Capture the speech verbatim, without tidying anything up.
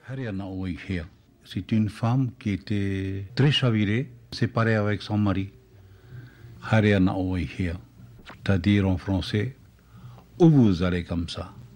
Haryana Away Here. C'est une femme qui était très chavirée, séparée avec son mari. Haryana Away Here. C'est-à-dire en français, où vous allez comme ça.